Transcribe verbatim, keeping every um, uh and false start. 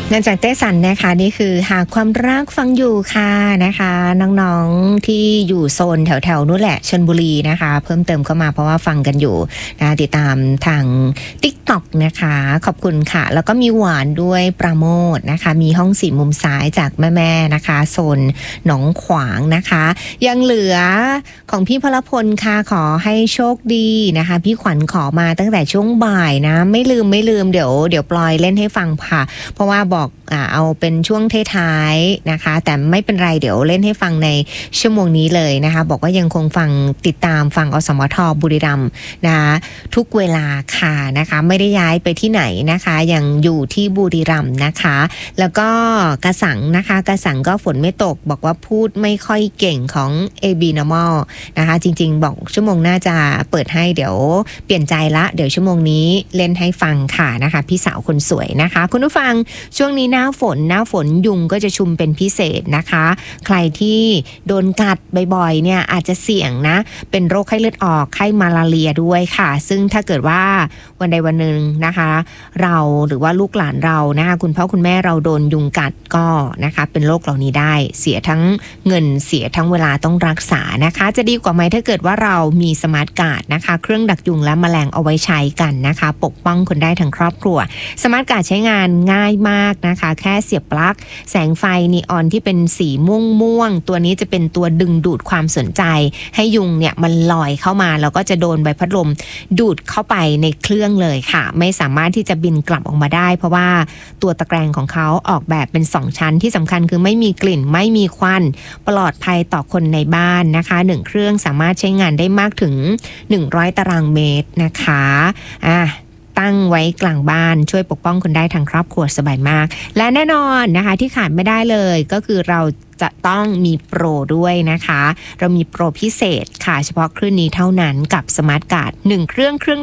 งานจากเต้สันนะคะนี่คือหากความรักฟังอยู่ค่ะนะคะน้องๆที่อยู่โซนแถวๆนู้นแหละชลบุรีนะคะเพิ่มเติมเข้ามาเพราะว่าฟังกันอยู่นะติดตามทาง TikTok นะคะขอบคุณค่ะแล้วก็มีหวานด้วยประโมทนะคะมีห้องสี่มุมซ้ายจากแม่ๆนะคะโซนหนองขวางนะคะยังเหลือของพี่พลพลค่ะขอให้โชคดีนะคะพี่ขวัญขอมาตั้งแต่ช่วงบ่ายนะไม่ลืมไม่ลืมเดี๋ยวเดี๋ยวปลอยเล่นให้ฟังค่ะเพราะว่าบอกอ่าเอาเป็นช่วงท้ายๆนะคะแต่ไม่เป็นไรเดี๋ยวเล่นให้ฟังในชั่วโมงนี้เลยนะคะบอกว่ายังคงฟังติดตามฟังอสมทบุรีรัมย์นะคะทุกเวลาค่ะนะคะไม่ได้ย้ายไปที่ไหนนะคะยังอยู่ที่บุรีรัมย์นะคะแล้วก็กระสังนะคะกระสังก็ฝนไม่ตกบอกว่าพูดไม่ค่อยเก่งของ เอ บี Normal นะคะจริงๆบอกชั่วโมงหน้าจะเปิดให้เดี๋ยวเปลี่ยนใจละเดี๋ยวชั่วโมงนี้เล่นให้ฟังค่ะนะคะพี่สาวคนสวยนะคะคุณผู้ฟังช่วงนี้หน้าฝนหน้าฝนยุงก็จะชุมเป็นพิเศษนะคะใครที่โดนกัดบ่อยๆเนี่ยอาจจะเสี่ยงนะเป็นโรคไข้เลือดออกไข้มาลาเรียด้วยค่ะซึ่งถ้าเกิดว่าวันใดวันหนึ่งนะคะเราหรือว่าลูกหลานเรานะคะคุณพ่อคุณแม่เราโดนยุงกัดก็นะคะเป็นโรคเหล่านี้ได้เสียทั้งเงินเสียทั้งเวลาต้องรักษานะคะจะดีกว่าไหมถ้าเกิดว่าเรามีสมาร์ทการ์ดนะคะเครื่องดักยุงและแมลงเอาไว้ใช้กันนะคะปกป้องคนได้ทั้งครอบครัวสมาร์ทการ์ดใช้งานง่ายมากนะคะแค่เสียบปลั๊กแสงไฟนีออนที่เป็นสีม่วงๆตัวนี้จะเป็นตัวดึงดูดความสนใจให้ยุงเนี่ยมันลอยเข้ามาแล้วก็จะโดนใบพัดลมดูดเข้าไปในเครื่องเลยค่ะไม่สามารถที่จะบินกลับออกมาได้เพราะว่าตัวตะแกรงของเขาออกแบบเป็นสองชั้นที่สำคัญคือไม่มีกลิ่นไม่มีควันปลอดภัยต่อคนในบ้านนะคะหนึ่งเครื่องสามารถใช้งานได้มากถึงหนึ่งร้อยตารางเมตรนะคะอ่ะตั้งไว้กลางบ้านช่วยปกป้องคนได้ทั้งครอบครัวสบายมากและแน่นอนนะคะที่ขาดไม่ได้เลยก็คือเราจะต้องมีโปรด้วยนะคะเรามีโปรพิเศษค่ะเฉพาะคลื่นนี้เท่านั้นกับสมาร์ทการ์ดหนึ่งเครื่องเครื่อง